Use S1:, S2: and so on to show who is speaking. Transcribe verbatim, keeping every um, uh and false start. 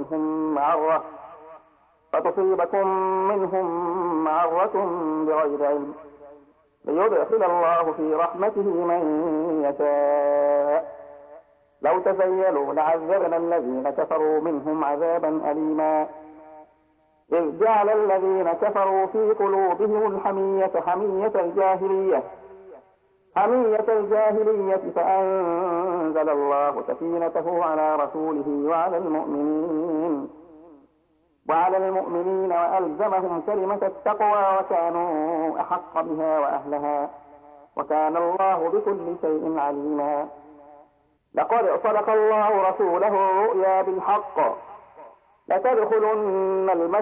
S1: منهم معرة فتصيبكم منهم معرة بغير علم ليدخل الله في رحمته من يشاء لو تزيلوا لعذبنا الذين كفروا منهم عذابا أليما إذ جعل الذين كفروا في قلوبهم الحمية حمية الجاهلية حمية الجاهلية فأنزل الله سكينته على رسوله وعلى المؤمنين وعلى المؤمنين وألزمهم كلمة التقوى وكانوا أحق بها وأهلها وكان الله بكل شيء عليما لقد صدق الله رسوله الرؤيا بالحق لتدخلن المسجد